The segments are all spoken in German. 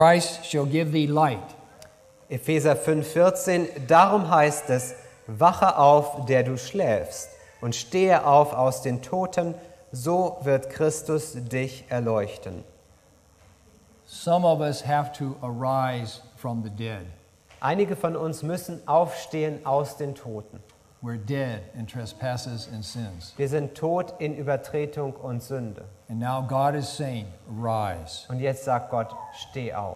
Christ shall give thee light. Epheser 5,14, darum heißt es, wache auf, der du schläfst, und stehe auf aus den Toten, so wird Christus dich erleuchten. Some of us have to arise from the dead. Einige von uns müssen aufstehen aus den Toten. We're dead in trespasses and sins. Wir sind tot in Übertretung und Sünde. And now God is saying, rise. Und jetzt sagt Gott, steh auf.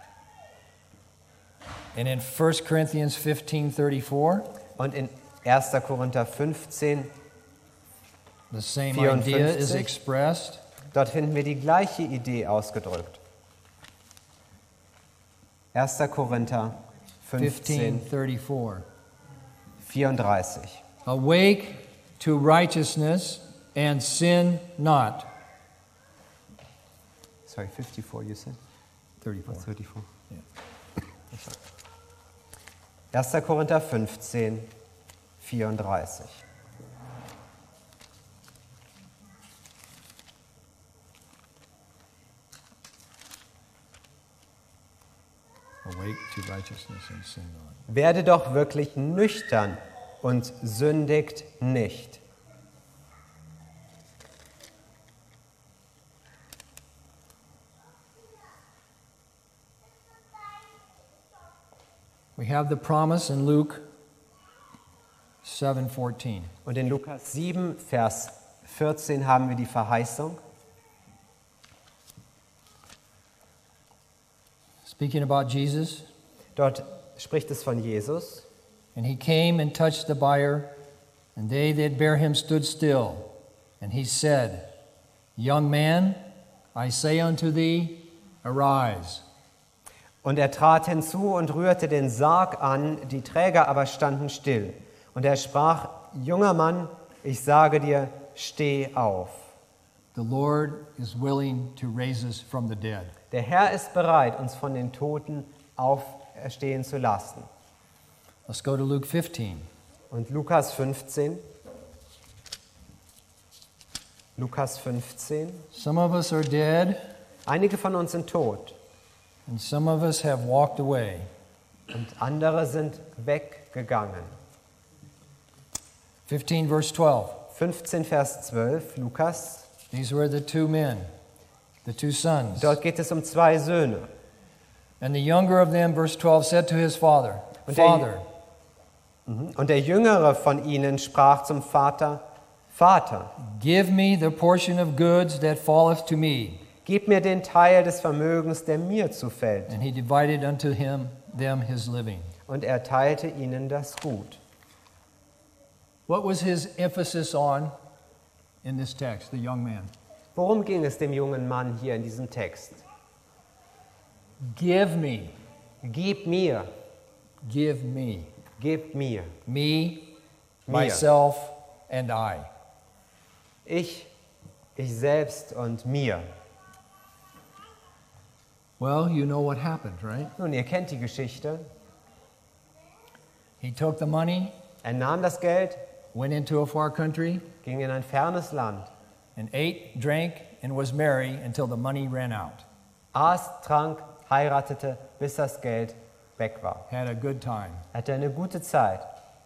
And in 1 Corinthians 15:34, Und in 1. Korinther 15, the same 54. idea is expressed. dort finden wir die gleiche Idee ausgedrückt. 1. Korinther 15, 15:34. 34. Awake to righteousness and sin not. Sorry, 54 you said? 34. 34. Yeah. 1. Korinther 15, 34. Awake to righteousness and sin not. Werde doch wirklich nüchtern und sündigt nicht. We have the promise in Luke 7:14. Und in Lukas 7, Vers 14 haben wir die Verheißung. Speaking about Jesus, Dort spricht es von Jesus. and he came and touched the bier, and they that bare him stood still. And he said, Young man, I say unto thee, arise. Und er trat hinzu und rührte den Sarg an, die Träger aber standen still. Und er sprach, junger Mann, ich sage dir, steh auf. The Lord is willing to raise us from the dead. Der Herr ist bereit, uns von den Toten auferstehen zu lassen. Let's go to Luke 15. Und Lukas 15. Lukas 15. Some of us are dead, Einige von uns sind tot and some of us have walked away. und andere sind weggegangen. 15 verse 12. 15 Vers 12, Lukas. These were the two men, the two sons. Dort geht es um zwei Söhne. And the younger of them, verse 12, said to his father, Und der- Father, Und der Jüngere von ihnen sprach zum Vater, Vater, give me the portion of goods that falleth to me. gib mir den Teil des Vermögens, der mir zufällt. And he divided unto them his living. Und er teilte ihnen das Gut. What was his emphasis on in this text, the young man? Worum ging es dem jungen Mann hier in diesem Text? Give me, Gib mir, give me, gib mir. me, myself, and I. Ich selbst und mir. Well, you know what happened, right? Nun, ihr kennt die Geschichte. He took the money, Er nahm das Geld, went into a far country, ging in ein fernes Land, and ate, drank, and was merry until the money ran out. aß, trank, heiratete, bis das Geld weg war. Had a good time. Hatte eine gute Zeit.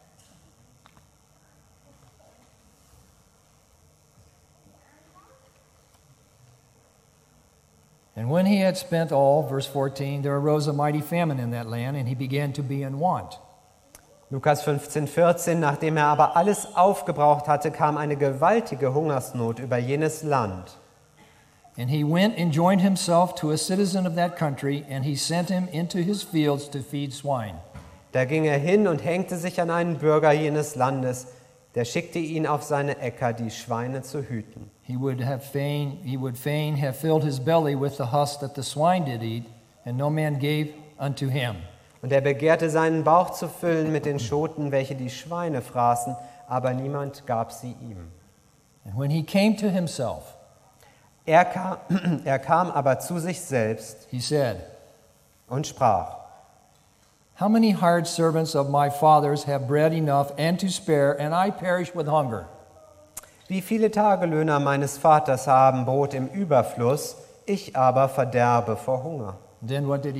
And when he had spent all, verse 14, there arose a mighty famine in that land, and he began to be in want. Lukas 15, 14, nachdem er aber alles aufgebraucht hatte, kam eine gewaltige Hungersnot über jenes Land. And he went and joined himself to a citizen of that country, and he sent him into his fields to feed swine. Da ging er hin und hängte sich an einen Bürger jenes Landes, der schickte ihn auf seine Äcker, die Schweine zu hüten. He would fain have filled his belly with the husk that the swine did eat, and no man gave unto him. Und er begehrte seinen Bauch zu füllen mit den Schoten, welche die Schweine fraßen, aber niemand gab sie ihm. And when he came to himself, Er kam aber zu sich selbst he said, und sprach, How many hired servants of my father's have bread enough and to spare, and I perish with hunger? wie viele Tagelöhner meines Vaters haben Brot im Überfluss, ich aber verderbe vor Hunger. Then what did